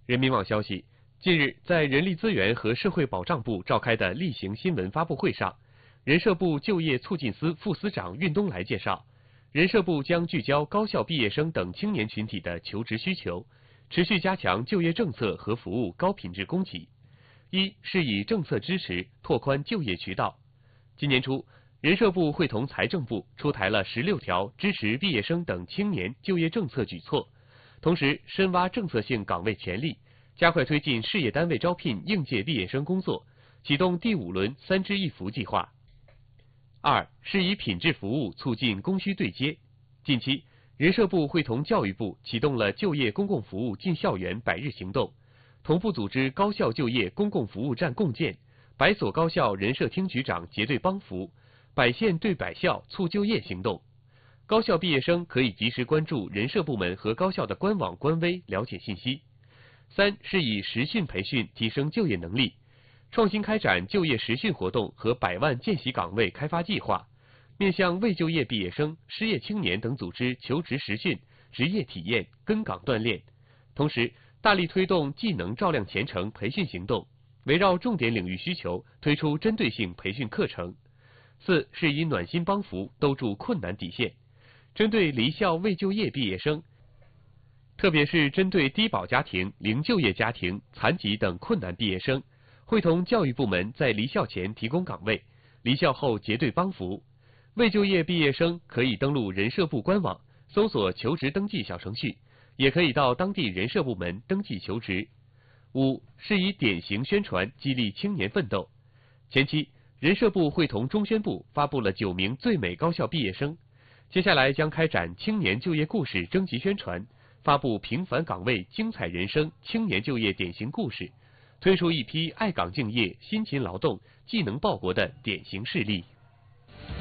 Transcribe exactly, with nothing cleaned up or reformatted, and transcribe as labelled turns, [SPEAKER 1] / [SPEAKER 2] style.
[SPEAKER 1] 人民网消息，近日在人力资源和社会保障部召开的例行新闻发布会上，人社部就业促进司副司长运东来介绍，人社部将聚焦高校毕业生等青年群体的求职需求，持续加强就业政策和服务高品质供给。一是以政策支持拓宽就业渠道。今年初，人社部会同财政部出台了十六条支持毕业生等青年就业政策举措，同时深挖政策性岗位潜力，加快推进事业单位招聘应届毕业生工作，启动第五轮三支一扶计划。二是以品质服务促进供需对接。近期，人社部会同教育部启动了就业公共服务进校园百日行动，同步组织高校就业公共服务站共建，百所高校人社厅局长结对帮扶，百县对百校促就业行动。高校毕业生可以及时关注人社部门和高校的官网官微了解信息。三是以实训培训提升就业能力，创新开展就业实训活动和百万见习岗位开发计划，面向未就业毕业生、失业青年等组织求职实训、职业体验、跟岗锻炼，同时大力推动技能照亮前程培训行动，围绕重点领域需求推出针对性培训课程。四是以暖心帮扶兜住困难底线，针对离校未就业毕业生，特别是针对低保家庭、零就业家庭、残疾等困难毕业生，会同教育部门在离校前提供岗位，离校后结对帮扶。未就业毕业生可以登录人社部官网，搜索求职登记小程序，也可以到当地人社部门登记求职。五是以典型宣传激励青年奋斗。前期，人社部会同中宣部发布了九名最美高校毕业生，接下来将开展青年就业故事征集宣传，发布平凡岗位精彩人生青年就业典型故事，推出一批爱岗敬业、辛勤劳动、技能报国的典型事例。